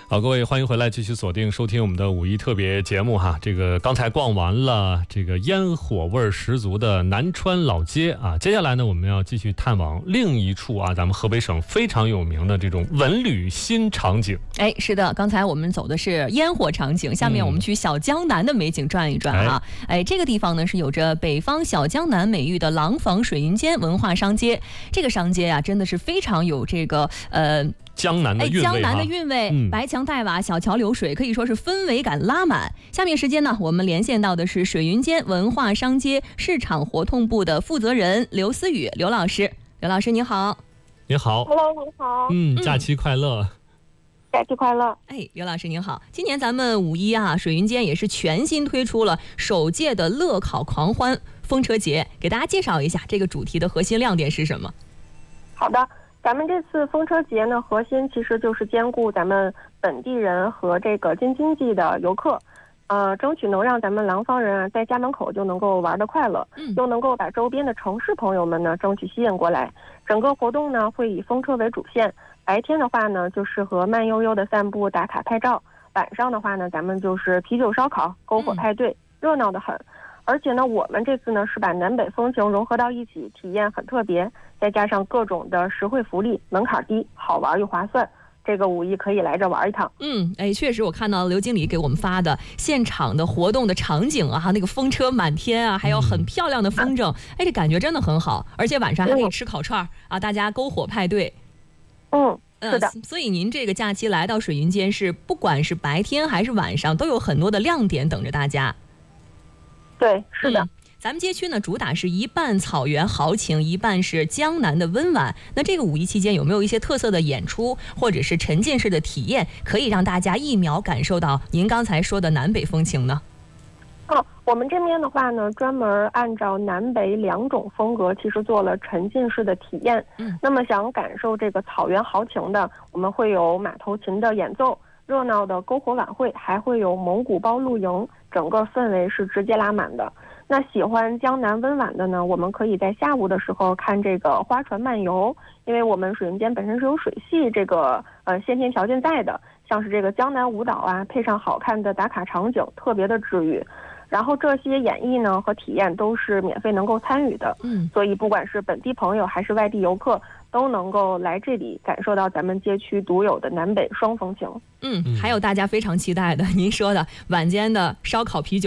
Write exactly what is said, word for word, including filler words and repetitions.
好，各位欢迎回来，继续锁定收听我们的五一特别节目哈。这个刚才逛完了这个烟火味十足的南川老街啊，接下来呢，我们要继续探往另一处啊，咱们河北省非常有名的这种文旅新场景。 哎，是的，刚才我们走的是烟火场景，下面我们去小江南的美景转一转哈、嗯。哎，这个地方呢是有着北方小江南美誉的廊坊水云间文化商街，这个商街啊真的是非常有这个呃。 江南的韵味， 江南的韵味，嗯、白墙黛瓦，小桥流水，可以说是氛围感拉满。下面时间呢，我们连线到的是水云间文化商街市场活动部的负责人刘思雨，刘老师。刘老师你好。 你好。 Hello， 你好。 嗯，假期快乐。嗯、 假期快乐。 哎，刘老师您好。今年咱们五一啊，水云间也是全新推出了首届的乐考狂欢风车节，给大家介绍一下这个主题的核心亮点是什么？ 好的。咱们这次风车节呢，核心其实就是兼顾咱们本地人和这个京津冀的游客，呃，争取能让咱们廊坊人啊在家门口就能够玩得快乐，嗯，又能够把周边的城市朋友们呢争取吸引过来。整个活动呢会以风车为主线，白天的话呢就适合慢悠悠的散步、打卡、拍照；晚上的话呢，咱们就是啤酒、烧烤、篝火派对，热闹得很。而且呢，我们这次呢是把南北风情融合到一起，体验很特别，再加上各种的实惠福利，门槛低，好玩又划算。这个五一可以来这玩一趟。 嗯，哎，确实，我看到刘经理给我们发的现场的活动的场景啊，那个风车满天啊，还有很漂亮的风筝，嗯、哎，这感觉真的很好。而且晚上还可以吃烤串、嗯、啊，大家篝火派对。 嗯。是的， 呃，所以您这个假期来到水云间是，不管是白天还是晚上，都有很多的亮点等着大家。 对，是的、嗯、 咱们街区呢主打是一半草原豪情，一半是江南的温婉。那这个五一期间有没有一些特色的演出或者是沉浸式的体验，可以让大家一秒感受到您刚才说的南北风情呢？ 哦，我们这边的话呢，专门按照南北两种风格，其实做了沉浸式的体验。嗯，那么想感受这个草原豪情的，我们会有马头琴的演奏，热闹的篝火晚会，还会有蒙古包露营，整个氛围是直接拉满的。那喜欢江南温婉的呢，我们可以在下午的时候看这个花船漫游，因为我们水云间本身是有水系这个呃先天条件在的，像是这个江南舞蹈啊，配上好看的打卡场景，特别的治愈。然后这些演绎呢和体验都是免费能够参与的，嗯，所以不管是本地朋友还是外地游客，都能够来这里感受到咱们街区独有的南北双风情。 嗯，还有大家非常期待的，您说的晚间的烧烤啤酒。